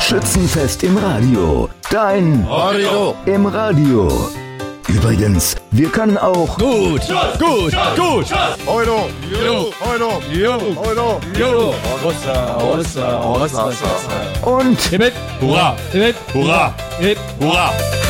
Schützenfest im Radio. Dein Radio im Radio. Übrigens, wir können auch gut. Euro. und Hurra. Hurra.